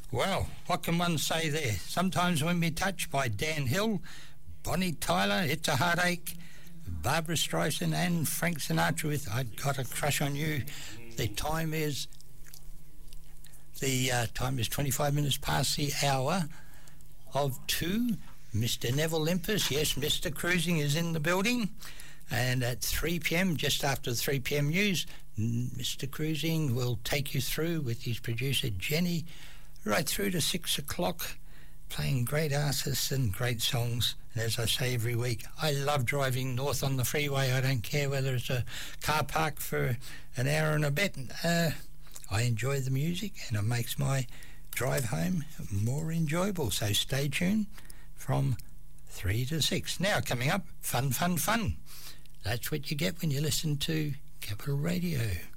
Well, what can one say there? Sometimes When We Touch by Dan Hill, Bonnie Tyler, It's a Heartache, Barbara Streisand and Frank Sinatra with I Got a Crush on You. The time is 25 minutes past the hour of 2. Mr. Neville Limpus, yes, Mr. Cruising is in the building. And at 3 p.m, just after the 3 p.m. news, Mr. Cruising will take you through with his producer Jenny right through to 6 o'clock, playing great artists and great songs. And as I say every week, I love driving north on the freeway. I don't care whether it's a car park for an hour and a bit. I enjoy the music and it makes my drive home more enjoyable. So stay tuned from 3 to 6. Now coming up, fun. That's what you get when you listen to Capital Radio.